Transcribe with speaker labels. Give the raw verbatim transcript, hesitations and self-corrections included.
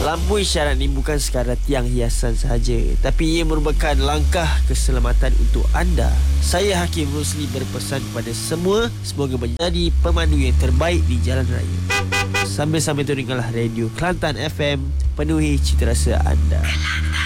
Speaker 1: Lampu isyarat ini bukan sekadar tiang hiasan sahaja, tapi ia merupakan langkah keselamatan untuk anda. Saya Hakim Rusli berpesan kepada semua, semoga menjadi pemandu yang terbaik di jalan raya. Sambil-sambil tu dengarlah radio Kelantan F M, penuhi cita rasa anda.